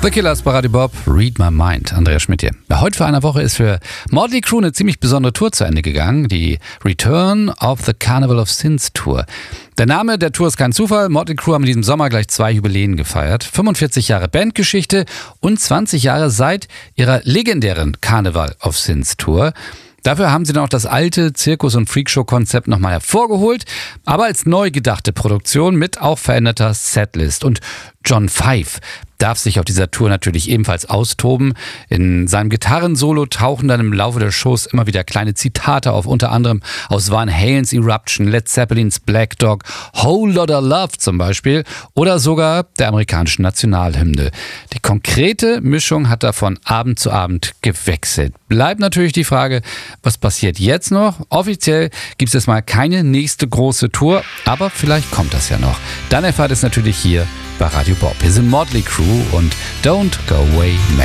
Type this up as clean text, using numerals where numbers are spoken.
The Killers bei Radio Bob, Read My Mind. Andreas Schmidt hier. Heute vor einer Woche ist für Motley Crue eine ziemlich besondere Tour zu Ende gegangen. Die Return of the Carnival of Sins Tour. Der Name der Tour ist kein Zufall. Motley Crue haben in diesem Sommer gleich 2 Jubiläen gefeiert. 45 Jahre Bandgeschichte und 20 Jahre seit ihrer legendären Carnival of Sins Tour. Dafür haben sie dann auch das alte Zirkus- und Freakshow-Konzept nochmal hervorgeholt, aber als neu gedachte Produktion mit auch veränderter Setlist. Und John Five darf sich auf dieser Tour natürlich ebenfalls austoben. In seinem Gitarrensolo tauchen dann im Laufe der Shows immer wieder kleine Zitate auf, unter anderem aus Van Halens Eruption, Led Zeppelins Black Dog, Whole Lotta Love zum Beispiel oder sogar der amerikanischen Nationalhymne. Die konkrete Mischung hat da von Abend zu Abend gewechselt. Bleibt natürlich die Frage, was passiert jetzt noch? Offiziell gibt es erstmal keine nächste große Tour, aber vielleicht kommt das ja noch. Dann erfahrt es natürlich hier bei Radio Bob. Wir sind Motley Crue und Don't Go Away Man.